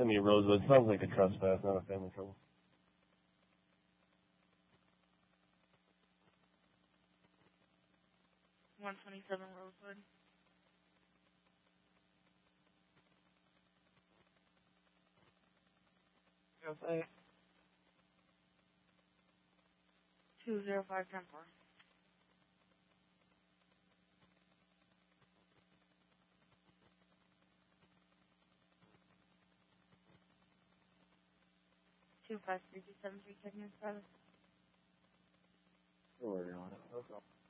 Send me a Rosewood. Sounds like a trespass, not a family trouble. $127 Rosewood. Okay. 20510-4. Two 53273 checking in status. We're working on it. No problem.